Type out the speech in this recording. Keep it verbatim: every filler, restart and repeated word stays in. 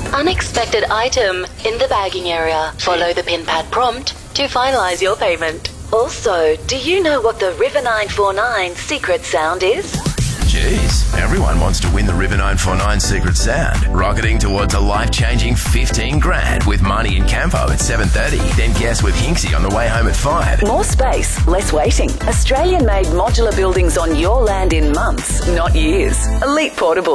Unexpected item in the bagging area. Follow the pin pad prompt to finalise your payment. Also, do you know what the River nine four nine secret sound is? Jeez, everyone wants to win the River nine four nine Secret Sound. Rocketing towards a life-changing fifteen grand with Money in Campo at seven thirty. Then guess with Hinksy on the way home at five. More space, less waiting. Australian-made modular buildings on your land in months, not years. Elite Portable.